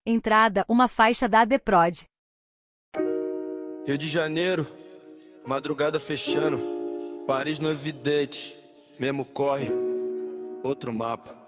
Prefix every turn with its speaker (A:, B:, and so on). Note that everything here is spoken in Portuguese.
A: Entrada, uma faixa da ADPROD.
B: Rio de Janeiro, madrugada fechando. Paris no evidente, mesmo corre, outro mapa.